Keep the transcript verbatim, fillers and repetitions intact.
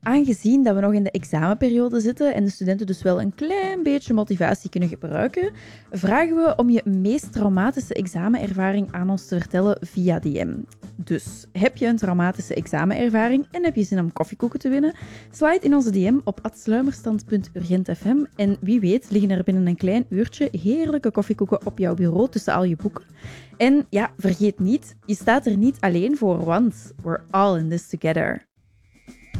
Aangezien dat we nog in de examenperiode zitten en de studenten dus wel een klein beetje motivatie kunnen gebruiken, vragen we om je meest traumatische examenervaring aan ons te vertellen via D M. Dus heb je een traumatische examenervaring en heb je zin om koffiekoeken te winnen? Slide in onze D M op at sluimerstand punt urgent f m en wie weet liggen er binnen een klein uurtje heerlijke koffiekoeken op jouw bureau tussen al je boeken. En ja, vergeet niet, je staat er niet alleen voor, want we're all in this together.